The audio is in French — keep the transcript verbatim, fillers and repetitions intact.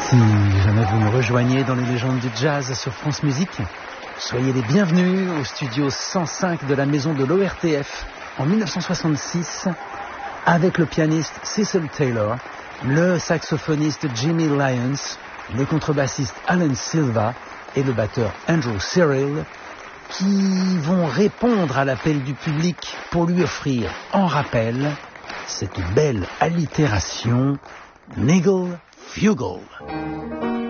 Si jamais vous me rejoignez dans les légendes du jazz sur France Musique, soyez les bienvenus au studio cent cinq de la maison de l'O R T F en dix-neuf cent soixante-six avec le pianiste Cecil Taylor, le saxophoniste Jimmy Lyons, le contrebassiste Alan Silva et le batteur Andrew Cyril qui vont répondre à l'appel du public pour lui offrir en rappel cette belle allitération Niggle Fugle.